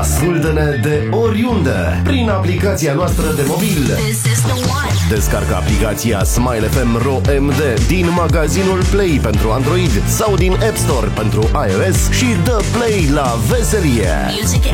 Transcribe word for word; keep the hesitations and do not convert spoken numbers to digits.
Ascultă-ne de oriunde prin aplicația noastră de mobil. Descarcă aplicația Smile F M R O M D din magazinul Play pentru Android sau din App Store pentru iOS și dă play la veselie.